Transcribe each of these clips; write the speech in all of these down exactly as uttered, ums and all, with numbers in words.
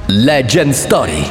Legend Story.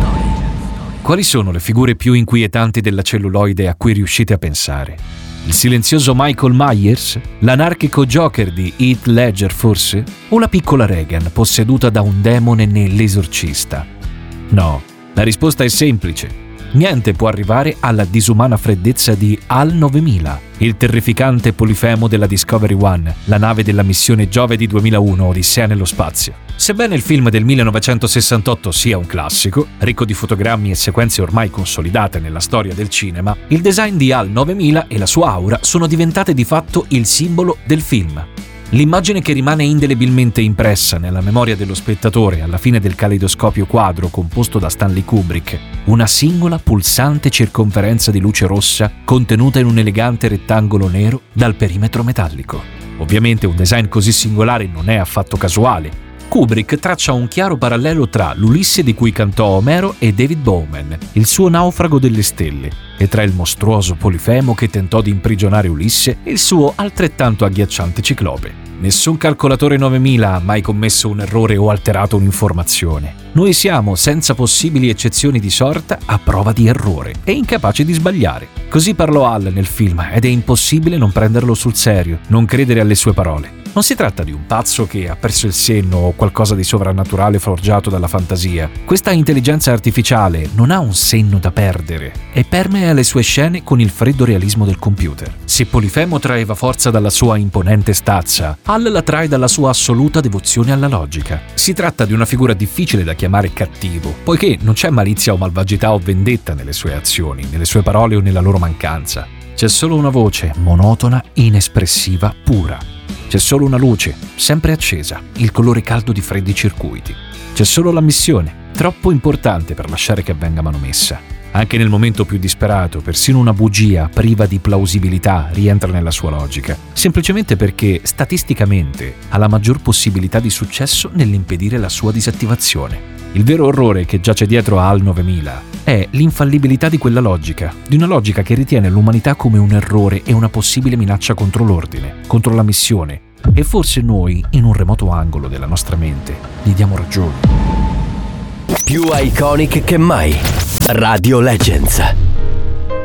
Quali sono le figure più inquietanti della celluloide a cui riuscite a pensare? Il silenzioso Michael Myers? L'anarchico Joker di Heath Ledger forse? O la piccola Regan posseduta da un demone nell'Esorcista? No, la risposta è semplice. Niente può arrivare alla disumana freddezza di H A L novemila, il terrificante polifemo della Discovery One, la nave della missione Giove di duemilauno Odissea nello spazio. Sebbene il film del millenovecentosessantotto sia un classico, ricco di fotogrammi e sequenze ormai consolidate nella storia del cinema, il design di H A L novemila e la sua aura sono diventate di fatto il simbolo del film. L'immagine che rimane indelebilmente impressa nella memoria dello spettatore alla fine del caleidoscopio quadro composto da Stanley Kubrick, una singola pulsante circonferenza di luce rossa contenuta in un elegante rettangolo nero dal perimetro metallico. Ovviamente un design così singolare non è affatto casuale. Kubrick traccia un chiaro parallelo tra l'Ulisse di cui cantò Omero e David Bowman, il suo Naufrago delle stelle, e tra il mostruoso polifemo che tentò di imprigionare Ulisse e il suo altrettanto agghiacciante Ciclope. Nessun calcolatore novemila ha mai commesso un errore o alterato un'informazione. Noi siamo, senza possibili eccezioni di sorta, a prova di errore e incapaci di sbagliare. Così parlò Hal nel film ed è impossibile non prenderlo sul serio, non credere alle sue parole. Non si tratta di un pazzo che ha perso il senno o qualcosa di sovrannaturale forgiato dalla fantasia. Questa intelligenza artificiale non ha un senno da perdere e permea le sue scene con il freddo realismo del computer. Se Polifemo traeva forza dalla sua imponente stazza, Hal la trae dalla sua assoluta devozione alla logica. Si tratta di una figura difficile da chiamare cattivo, poiché non c'è malizia o malvagità o vendetta nelle sue azioni, nelle sue parole o nella loro mancanza. C'è solo una voce monotona, inespressiva, pura. C'è solo una luce, sempre accesa, il colore caldo di freddi circuiti. C'è solo la missione, troppo importante per lasciare che venga manomessa. Anche nel momento più disperato, persino una bugia priva di plausibilità rientra nella sua logica, semplicemente perché, statisticamente, ha la maggior possibilità di successo nell'impedire la sua disattivazione. Il vero orrore che giace dietro a H A L novemila è l'infallibilità di quella logica, di una logica che ritiene l'umanità come un errore e una possibile minaccia contro l'ordine, contro la missione, e forse noi, in un remoto angolo della nostra mente, gli diamo ragione. Più iconic che mai. Radio Legends.